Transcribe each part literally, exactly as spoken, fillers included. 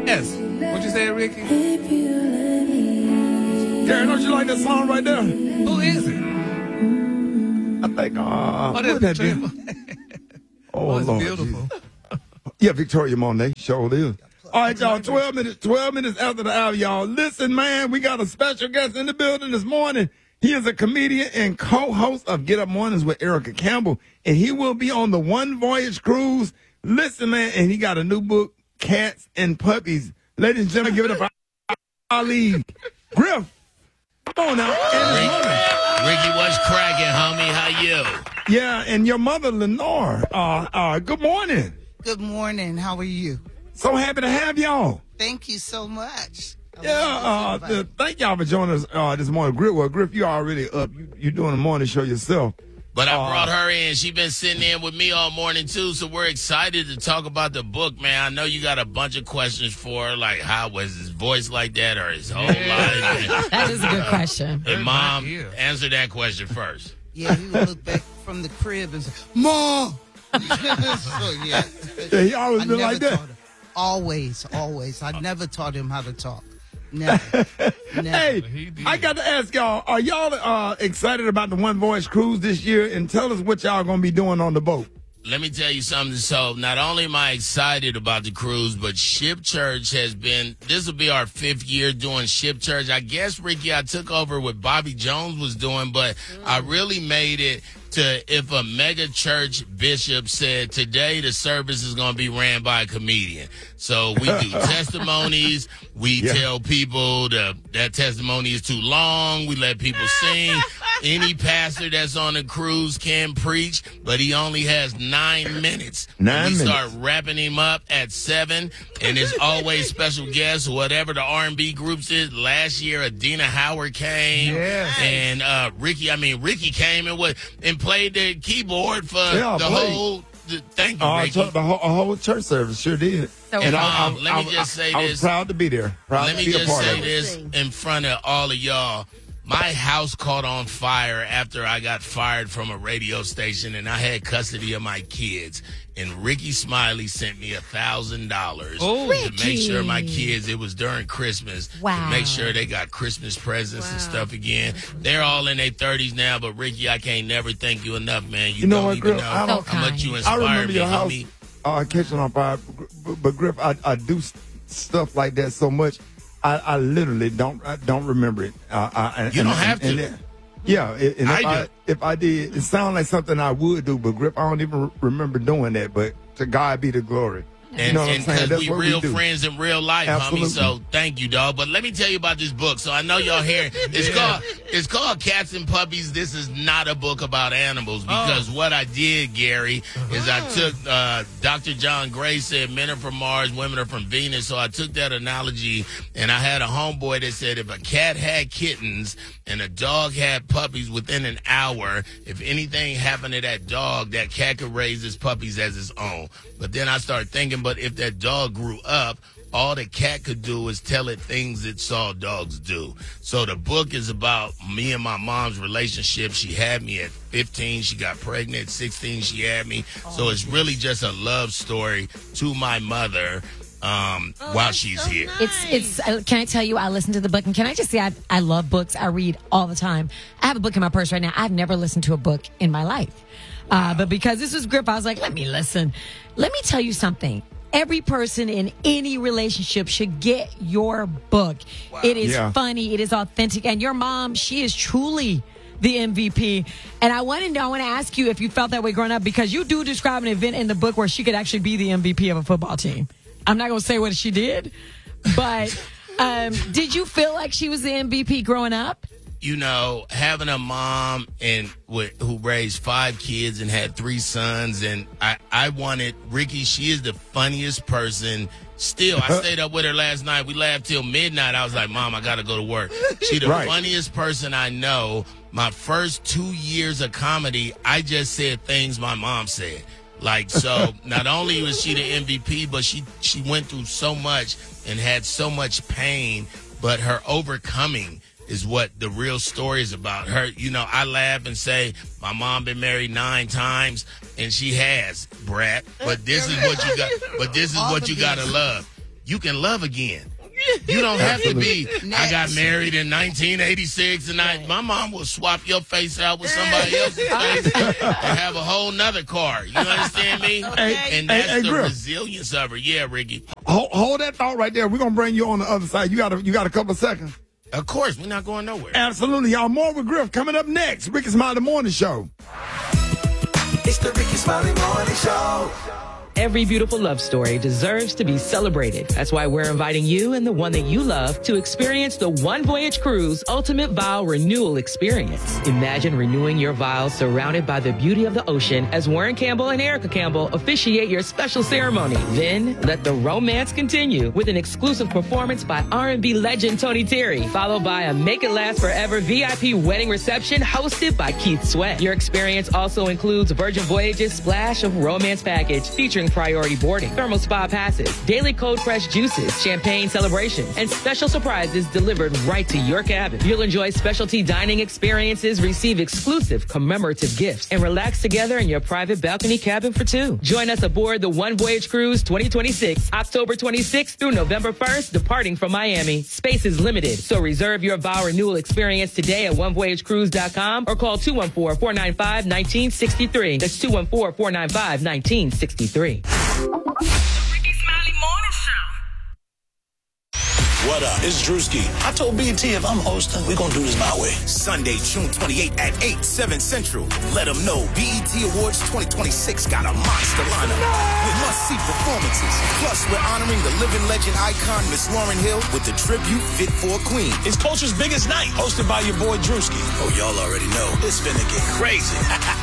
Yes. What you say, Ricky? Gary, don't you like that song right there? Who is it? I think, uh, Oh, what that's that be? Oh, Oh, it's Lord. beautiful. Jesus. Yeah, Victoria Monet, sure is. All right, y'all, twelve minutes, twelve minutes after the hour, y'all. Listen, man, we got a special guest in the building this morning. He is a comedian and co-host of Get Up Mornings with Erica Campbell, and he will be on the One Voyage Cruise. Listen, man, and he got a new book, Cats and Puppies. Ladies and gentlemen, give it up for Ali Griff. Come on now. Ricky, Ricky, what's cracking, homie? How you? Yeah, and your mother, Lenore. Uh, uh, good morning. Good morning. How are you? So happy to have y'all. Thank you so much. I Yeah, love uh, this uh, invite. thank y'all for joining us uh, this morning. Griff, well, Griff, you already up. You, you doing the morning show yourself. But I Uh, brought her in. She been sitting in with me all morning, too, so we're excited to talk about the book, man. I know you got a bunch of questions for her, like how was his voice like that or his whole life? That is a good question. And, Mom, Yeah. answer that question first. Yeah, he would look back from the crib and say, Mom! so, yeah. Yeah, he always I been never like that. taught him. Always, always. I never taught him how to talk. Never. Never. Hey, He did. I got to ask y'all, are y'all uh, excited about the One Voyage Cruise this year? And tell us what y'all going to be doing on the boat. Let me tell you something. So not only am I excited about the cruise, but Ship Church has been, this will be our fifth year doing Ship Church. I guess, Ricky, I took over what Bobby Jones was doing, but I really made it to if a mega church bishop said today the service is going to be ran by a comedian. So we do testimonies. We Yeah. tell people the, that testimony is too long. We let people sing. Any pastor that's on a cruise can preach, but he only has nine minutes. Nine we minutes. start wrapping him up at seven, and there's always special guests, whatever the R and B groups is. Last year, Adina Howard came, Yes. and uh, Ricky. I mean, Ricky came and what and played the keyboard for Yeah, the played. whole. The, thank you, Uh, Ricky. ch- the whole, a whole church service sure did. So and Um, let me I, just say I, I this. was proud to be there. Proud Let to me be a just part say of it. this in front of all of y'all. My house caught on fire after I got fired from a radio station, and I had custody of my kids. And Ricky Smiley sent me a thousand dollars Oh. to make sure my Ricky. kids. It was during Christmas to Wow. make sure they got Christmas presents and stuff again. They're all in their thirties now, but Ricky, I can't never thank you enough, man. You, You know don't what, even Griff? know I don't- how much you I I inspired remember me, your house homie. uh, catching on fire, but, but Griff, I, I do s- stuff like that so much. I, I literally don't I don't remember it. Uh, I, and- You don't and- have and- to. and- yeah, and if I I, do. if I did, it sounds like something I would do, but Griff, I don't even re- remember doing that. But to God be the glory. And, you know what I'm and saying? because That's we what real we do. friends in real life, Absolutely. homie. So thank you, dog. But let me tell you about this book. So I know y'all hear it's called it's called Cats and Puppies. This is not a book about animals because what I did, Gary, is I took uh, Doctor John Gray said men are from Mars, women are from Venus. So I took that analogy and I had a homeboy that said if a cat had kittens and a dog had puppies within an hour, if anything happened to that dog, that cat could raise his puppies as his own. But then I started thinking, but if that dog grew up, all the cat could do is tell it things it saw dogs do. So the book is about me and my mom's relationship. She had me at fifteen. She got pregnant at sixteen. She had me. So it's really just a love story to my mother um, while she's here. It's it's. Uh, can I tell you? I listen to the book, and can I just say I I love books. I read all the time. I have a book in my purse right now. I've never listened to a book in my life, uh, but because this was Grip, I was like, let me listen. Let me tell you something. Every person in any relationship should get your book. It is Yeah. funny. It is authentic, and your mom, she is truly the M V P. And I want to know, I want to ask you if you felt that way growing up, because you do describe an event in the book where she could actually be the M V P of a football team. I'm not going to say what she did, but um, did you feel like she was the M V P growing up? You know, having a mom and with, who raised five kids and had three sons, and I, I wanted Ricky. She is the funniest person. Still, I stayed up with her last night. We laughed till midnight. I was like, Mom, I got to go to work. She the Right. funniest person I know. My first two years of comedy, I just said things my mom said. Like, so not only was she the M V P, but she, she went through so much and had so much pain, but her overcoming is what the real story is about. Her, you know, I laugh and say, my mom been married nine times, and she has, brat. But this is what you got. But this is All what the you gotta business. love. you can love again. You don't have to be, I got married in nineteen eighty-six, and I, my mom will swap your face out with somebody else's face and have a whole nother car. You understand me? Hey, And that's hey, hey, the Griff. resilience of her. Yeah, Ricky. Hold, hold that thought right there. We're gonna bring you on the other side. You got a, you got a couple of seconds. Of course, we're not going nowhere. Absolutely, y'all. More with Griff coming up next. Ricky Smiley Morning Show. It's the Ricky Smiley Morning Show. Every beautiful love story deserves to be celebrated. That's why we're inviting you and the one that you love to experience the One Voyage Cruise Ultimate Vow Renewal Experience. Imagine renewing your vows surrounded by the beauty of the ocean as Warren Campbell and Erica Campbell officiate your special ceremony. Then let the romance continue with an exclusive performance by R and B legend Tony Terry, followed by a Make It Last Forever V I P wedding reception hosted by Keith Sweat. Your experience also includes Virgin Voyage's Splash of Romance package featuring priority boarding, thermal spa passes, daily cold pressed juices, champagne celebrations, and special surprises delivered right to your cabin. You'll enjoy specialty dining experiences, receive exclusive commemorative gifts, and relax together in your private balcony cabin for two. Join us aboard the One Voyage Cruise twenty twenty-six, October twenty-sixth through November first, departing from Miami. Space is limited, so reserve your vow renewal experience today at one voyage cruise dot com or call two one four, four nine five, one nine six three. That's two one four, four nine five, one nine six three. Ricky Smiley Morning Show. What up? It's Drewski. I told B E T if I'm hosting, we're going to do this my way. Sunday, June twenty-eighth at eight, seven Central. Let them know B E T Awards twenty twenty-six got a monster lineup with must-see performances. Plus, we're honoring the living legend icon, Miss Lauryn Hill, with the tribute Fit for a Queen. It's culture's biggest night, hosted by your boy Drewski. Oh, y'all already know. It's finna get crazy.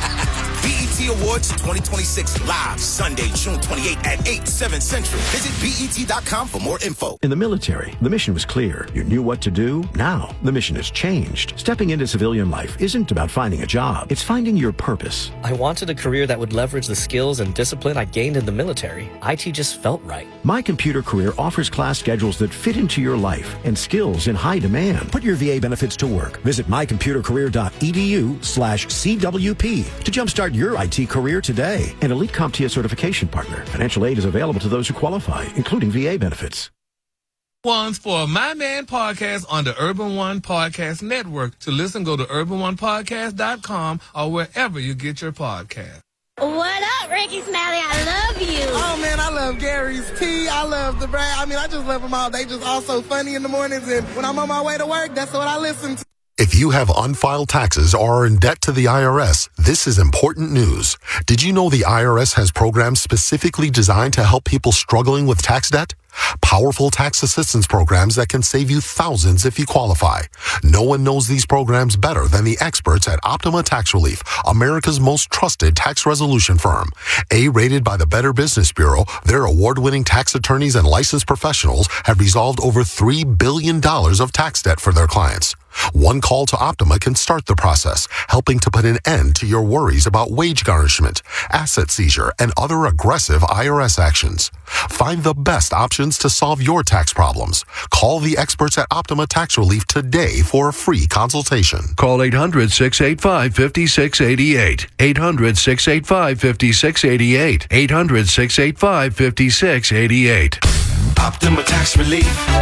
B E T Awards twenty twenty-six live Sunday, June twenty-eighth at eight, seven Central. Visit B E T dot com for more info. In the military, the mission was clear. You knew what to do. Now, the mission has changed. Stepping into civilian life isn't about finding a job. It's finding your purpose. I wanted a career that would leverage the skills and discipline I gained in the military. I T just felt right. My Computer Career offers class schedules that fit into your life and skills in high demand. Put your V A benefits to work. Visit my computer career dot e d u slash C W P to jumpstart your I T career today. An Elite CompTIA certification partner. Financial aid is available to those who qualify, including V A benefits. Ones for My Man Podcast on the Urban One Podcast Network. To listen, go to urban one podcast dot com or wherever you get your podcast. What up, Ricky Smiley? I love you. Oh, man, I love Gary's Tea. I love the brand. I mean, I just love them all. They just all so funny in the mornings, and when I'm on my way to work, that's what I listen to. If you have unfiled taxes or are in debt to the I R S, this is important news. Did you know the I R S has programs specifically designed to help people struggling with tax debt? Powerful tax assistance programs that can save you thousands if you qualify. No one knows these programs better than the experts at Optima Tax Relief, America's most trusted tax resolution firm. A-rated by the Better Business Bureau, their award-winning tax attorneys and licensed professionals have resolved over three billion dollars of tax debt for their clients. One call to Optima can start the process, helping to put an end to your worries about wage garnishment, asset seizure, and other aggressive I R S actions. Find the best options to solve your tax problems. Call the experts at Optima Tax Relief today for a free consultation. Call eight hundred, six eight five, five six eight eight. eight hundred, six eight five, five six eight eight. eight hundred, six eight five, five six eight eight. Optima Tax Relief.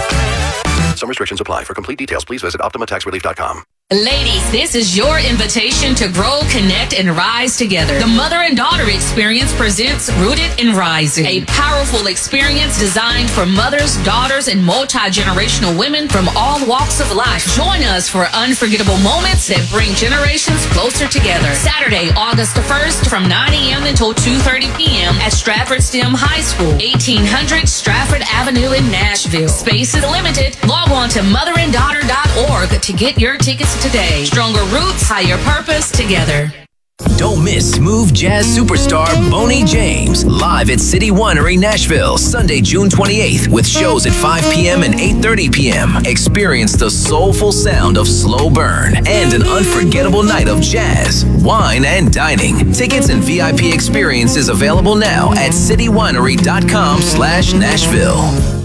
Some restrictions apply. For complete details, please visit optima tax relief dot com. Ladies, this is your invitation to grow, connect, and rise together. The Mother and Daughter Experience presents Rooted and Rising, a powerful experience designed for mothers, daughters, and multi-generational women from all walks of life. Join us for unforgettable moments that bring generations closer together. Saturday, August the first from nine a.m. until two thirty p.m. at Stratford STEM High School, eighteen hundred Stratford Avenue in Nashville. Space is limited. Log on to mother and daughter dot org to get your tickets today. Stronger roots, higher purpose, together. Don't miss smooth jazz superstar Boney James live at City Winery, Nashville, Sunday, June twenty-eighth, with shows at five p.m. and eight thirty p.m. Experience the soulful sound of Slow Burn and an unforgettable night of jazz, wine, and dining. Tickets and V I P experiences available now at city winery dot com slash Nashville.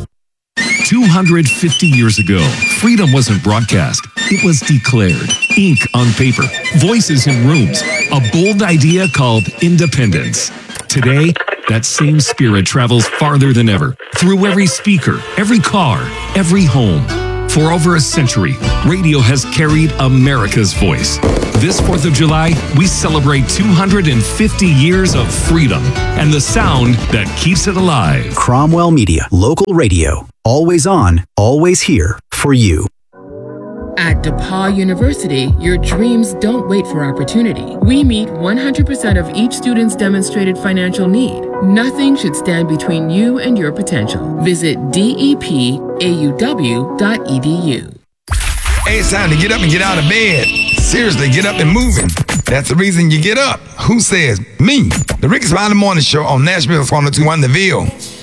two hundred fifty years ago, freedom wasn't broadcast. It was declared. Ink on paper. Voices in rooms. A bold idea called independence. Today, that same spirit travels farther than ever, through every speaker, every car, every home. For over a century, radio has carried America's voice. This fourth of July, we celebrate two hundred fifty years of freedom and the sound that keeps it alive. Cromwell Media, local radio. Always on, always here for you. At DePaul University, your dreams don't wait for opportunity. We meet one hundred percent of each student's demonstrated financial need. Nothing should stand between you and your potential. Visit D E P A U W dot E D U. Hey, it's time to get up and get out of bed. Seriously, get up and moving. That's the reason you get up. Who says? Me. The Ricky Smiley Morning Show on Nashville's one oh two one The Ville.